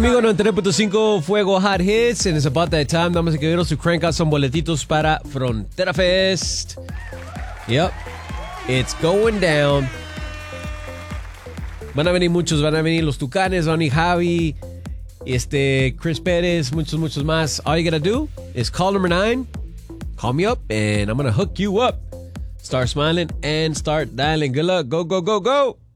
Amigo 93.5 Fuego Hot Hits. And it's about that time, damas y caballeros, to crank out some boletitos para Frontera Fest. Yep. It's going down. Van a venir muchos, van a venir los Tucanes, van a venir Javi, Chris Pérez, muchos más. All you gotta do is call number 9, call me up, and I'm gonna hook you up. Start smiling and start dialing. Good luck. Go, go, go, go.